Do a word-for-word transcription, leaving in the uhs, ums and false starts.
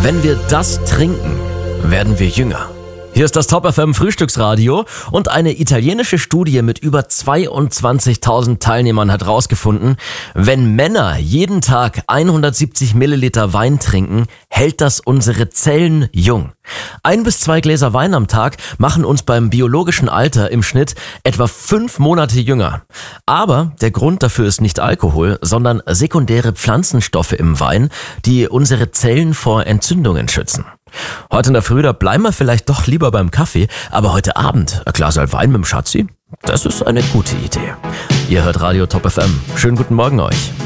Wenn wir das trinken, werden wir jünger. Hier ist das Top F M Frühstücksradio und eine italienische Studie mit über zweiundzwanzigtausend Teilnehmern hat herausgefunden, wenn Männer jeden Tag hundertsiebzig Milliliter Wein trinken, hält das unsere Zellen jung. Ein bis zwei Gläser Wein am Tag machen uns beim biologischen Alter im Schnitt etwa fünf Monate jünger. Aber der Grund dafür ist nicht Alkohol, sondern sekundäre Pflanzenstoffe im Wein, die unsere Zellen vor Entzündungen schützen. Heute in der Früh, da bleiben wir vielleicht doch lieber beim Kaffee, aber heute Abend ein Glas Wein mit dem Schatzi, das ist eine gute Idee. Ihr hört Radio Top F M. Schönen guten Morgen euch.